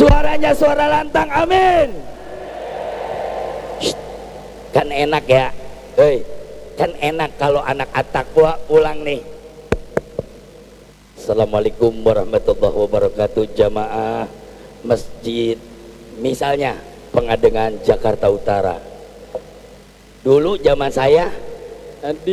Suaranya suara lantang, amin. Shh, kan enak ya, hei, kan enak kalau anak at-taqwa pulang nih. Assalamualaikum warahmatullahi wabarakatuh, jamaah masjid, misalnya Pengadengan Jakarta Utara. Dulu zaman saya